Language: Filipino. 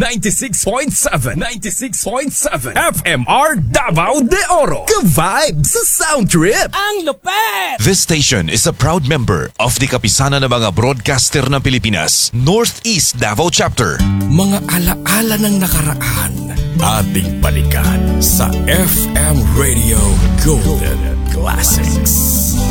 96.7 FMR Davao de Oro. Ka-vibe sa sound trip. Ang lupet! This station is a proud member of the Kapisanan ng mga Broadcaster ng Pilipinas, Northeast Davao Chapter. Mga alaala ng nakaraan, ating balikan sa FM Radio Golden Classics.